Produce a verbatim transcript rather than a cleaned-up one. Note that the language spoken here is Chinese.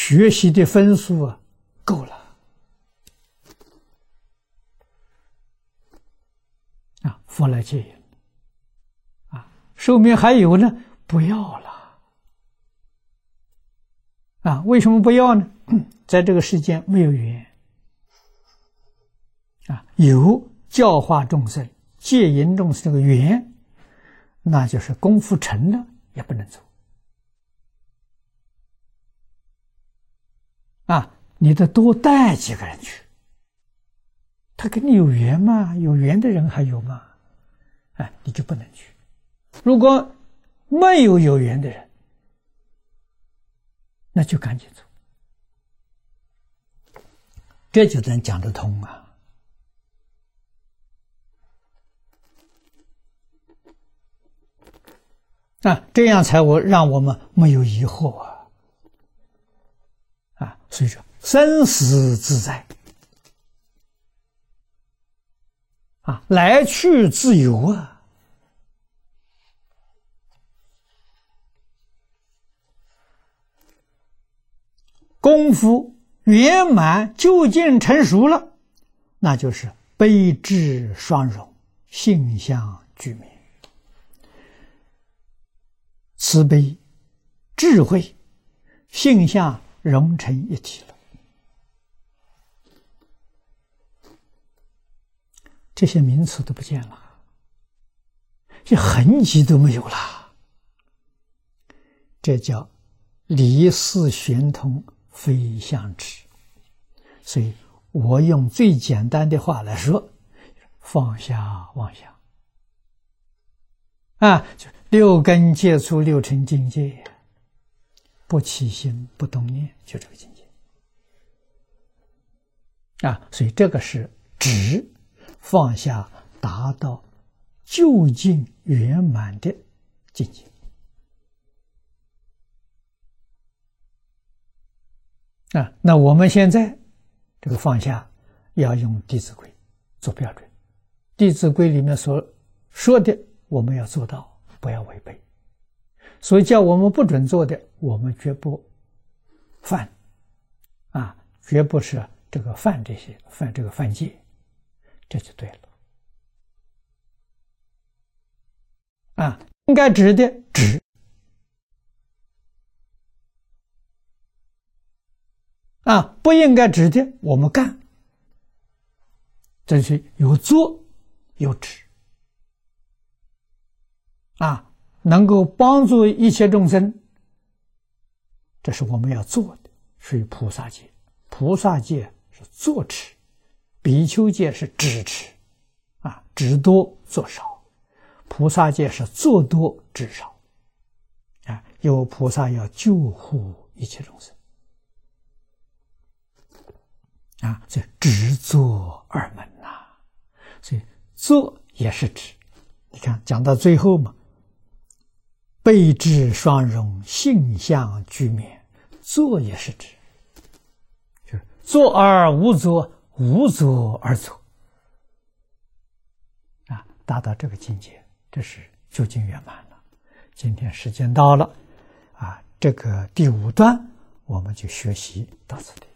学习的分数啊够了啊，佛来戒引啊，寿命还有呢，不要了啊？为什么不要呢？在这个世间没有缘啊，有教化众生、戒引众生这个缘，那就是功夫成了也不能走啊！你得多带几个人去，他跟你有缘吗？有缘的人还有吗？哎，你就不能去。如果没有有缘的人，那就赶紧走，这就能讲得通啊！啊，这样才我让我们没有疑惑啊！啊，所以说生死自在啊，来去自由啊！功夫圆满究竟成熟了，那就是悲智双融，性相俱灭，慈悲、智慧、性相融成一体了。这些名词都不见了，这痕迹都没有了，这叫离事玄通，非相持。所以我用最简单的话来说，放下妄想啊，就六根接触六尘境界，不起心不动念，就这个境界啊。所以这个是指放下，达到究竟圆满的境界啊。那我们现在这个放下要用《弟子规》做标准，《弟子规》里面所说的我们要做到，不要违背。所以叫我们不准做的，我们绝不犯啊，绝不是这个犯这些犯这个犯戒，这就对了啊。应该止的止啊，不应该止的我们干，这是有做有止啊，能够帮助一切众生，这是我们要做的，属于菩萨戒。菩萨戒是做持，比丘戒是止持啊，止多做少，菩萨戒是做多止少啊，因为菩萨要救护一切众生啊，所以止坐二门呐、啊，所以坐也是止。你看讲到最后嘛，悲智双融，性相俱灭，坐也是止，就是坐而无坐，无坐而坐啊，达到这个境界，这是究竟圆满了。今天时间到了啊，这个第五段我们就学习到此地。